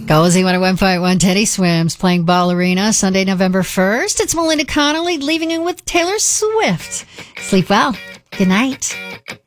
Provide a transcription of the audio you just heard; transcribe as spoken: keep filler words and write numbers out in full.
Go Z one oh one point one. Teddy Swims playing Ballerina Sunday, November first. It's Melinda Connolly leaving you with Taylor Swift. Sleep well. Good night.